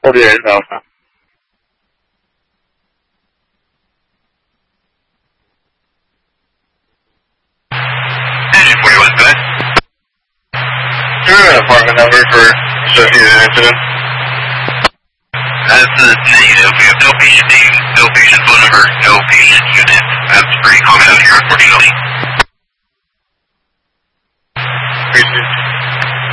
后地人潮。 Engine 41 is good. Sure, apartment number for associated incident. That's the negative. We have no patient name, no patient phone number, no patient unit. That's pretty common out here, unfortunately.